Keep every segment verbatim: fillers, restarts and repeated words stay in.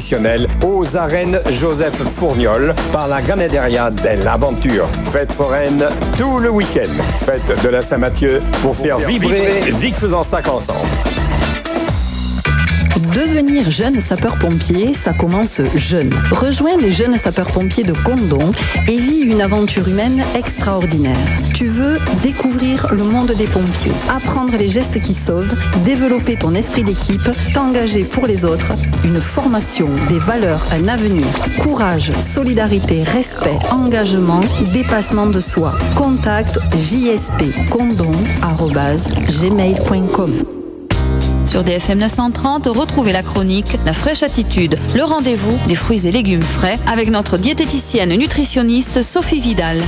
nutritionnelle aux arènes Joseph Fourniol par la Ganaderia dell'Aventure. Fête foraine tout le week-end. Fête de la Saint-Mathieu pour faire vibrer Vic Fezensac ensemble. Devenir jeune sapeur-pompier, ça commence jeune. Rejoins les jeunes sapeurs-pompiers de Condom et vis une aventure humaine extraordinaire. Tu veux découvrir le monde des pompiers, apprendre les gestes qui sauvent, développer ton esprit d'équipe, t'engager pour les autres, une formation, des valeurs, un avenir, courage, solidarité, respect, engagement, dépassement de soi. Contact j s p condom arobase gmail point com. Sur D F M neuf cent trente, retrouvez la chronique La fraîche attitude, le rendez-vous des fruits et légumes frais avec notre diététicienne nutritionniste Sophie Vidal.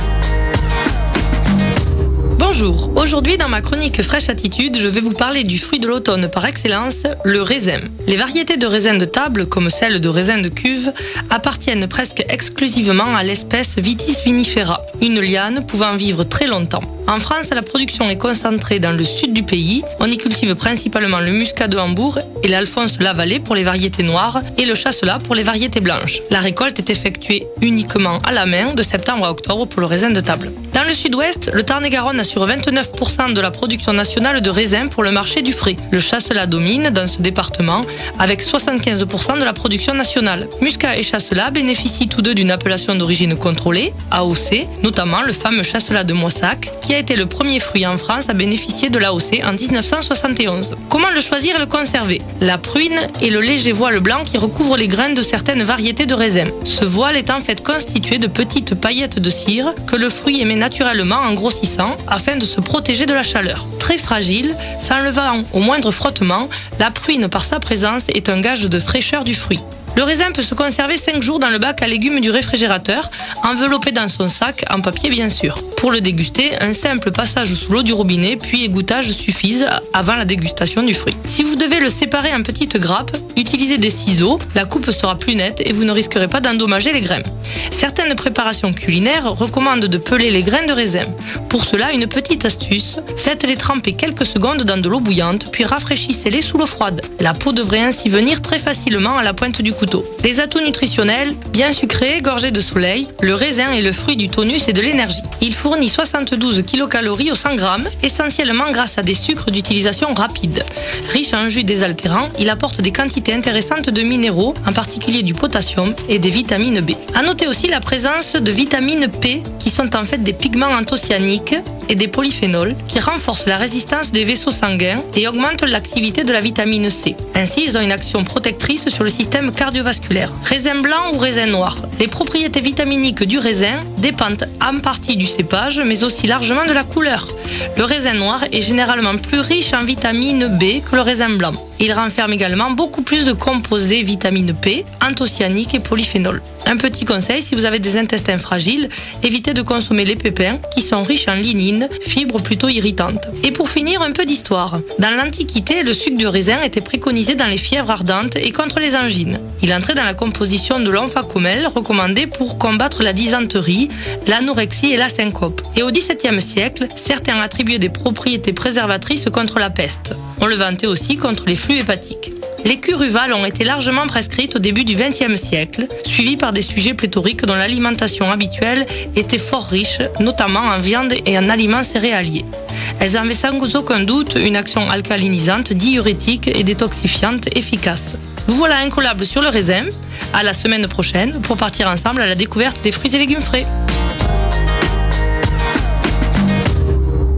Bonjour, aujourd'hui dans ma chronique Fraîche Attitude, je vais vous parler du fruit de l'automne par excellence, le raisin. Les variétés de raisins de table, comme celles de raisins de cuve, appartiennent presque exclusivement à l'espèce Vitis vinifera, une liane pouvant vivre très longtemps. En France, la production est concentrée dans le sud du pays. On y cultive principalement le muscat de Hambourg et l'Alphonse Lavalais pour les variétés noires et le chasselas pour les variétés blanches. La récolte est effectuée uniquement à la main de septembre à octobre pour le raisin de table. Dans le sud-ouest, le Tarn-et-Garonne assure vingt-neuf pour cent de la production nationale de raisins pour le marché du frais. Le chasselas domine dans ce département avec soixante-quinze pour cent de la production nationale. Muscat et chasselas bénéficient tous deux d'une appellation d'origine contrôlée, A O C, notamment le fameux chasselas de Moissac, qui a été le premier fruit en France à bénéficier de l'A O C en dix-neuf cent soixante et onze. Comment le choisir et le conserver ? La pruine est le léger voile blanc qui recouvre les graines de certaines variétés de raisins. Ce voile est en fait constitué de petites paillettes de cire que le fruit émet naturellement en grossissant afin de se protéger de la chaleur. Très fragile, s'enlevant au moindre frottement, la pruine par sa présence est un gage de fraîcheur du fruit. Le raisin peut se conserver cinq jours dans le bac à légumes du réfrigérateur, enveloppé dans son sac, en papier bien sûr. Pour le déguster, un simple passage sous l'eau du robinet puis égouttage suffisent avant la dégustation du fruit. Si vous devez le séparer en petites grappes, utilisez des ciseaux, la coupe sera plus nette et vous ne risquerez pas d'endommager les graines. Certaines préparations culinaires recommandent de peler les grains de raisin. Pour cela, une petite astuce, faites-les tremper quelques secondes dans de l'eau bouillante puis rafraîchissez-les sous l'eau froide. La peau devrait ainsi venir très facilement à la pointe du couteau. Les atouts nutritionnels, bien sucrés, gorgés de soleil, le raisin est le fruit du tonus et de l'énergie. Il fournit soixante-douze kilocalories au cent grammes, essentiellement grâce à des sucres d'utilisation rapide. Riche en jus désaltérant, il apporte des quantités intéressantes de minéraux, en particulier du potassium et des vitamines B. À noter aussi la présence de vitamine P, qui sont en fait des pigments anthocyaniniques et des polyphénols, qui renforcent la résistance des vaisseaux sanguins et augmentent l'activité de la vitamine C. Ainsi, ils ont une action protectrice sur le système cardiovasculaire. Raisin blanc ou raisin noir ? Les propriétés vitaminiques du raisin dépendent en partie du cépage, mais aussi largement de la couleur. Le raisin noir est généralement plus riche en vitamine B que le raisin blanc. Il renferme également beaucoup plus de composés vitamine P, anthocyaniniques et polyphénols. Un petit conseil, si vous avez des intestins fragiles, évitez de consommer les pépins qui sont riches en lignine, fibres plutôt irritantes. Et pour finir, un peu d'histoire. Dans l'Antiquité, le sucre du raisin était préconisé dans les fièvres ardentes et contre les angines. Il entrait dans la composition de l'omphacomel recommandé pour combattre la dysenterie, l'anorexie et la syncope. Et au dix-septième siècle, certains attribuaient des propriétés préservatrices contre la peste. On le vantait aussi contre les flux hépatiques. Les cures ruvales ont été largement prescrites au début du vingtième siècle, suivies par des sujets pléthoriques dont l'alimentation habituelle était fort riche, notamment en viande et en aliments céréaliers. Elles avaient sans aucun doute une action alcalinisante, diurétique et détoxifiante efficace. Vous voilà incollable sur le raisin. À la semaine prochaine pour partir ensemble à la découverte des fruits et légumes frais.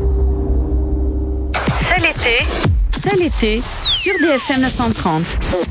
C'est l'été. C'est l'été sur D F M neuf cent trente.